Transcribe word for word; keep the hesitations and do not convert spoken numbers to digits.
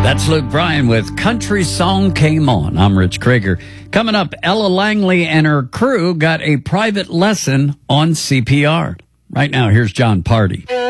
That's Luke Bryan with Country Song Came On. I'm Rich Krager. Coming up, Ella Langley and her crew got a private lesson on C P R. Right now, here's John Party.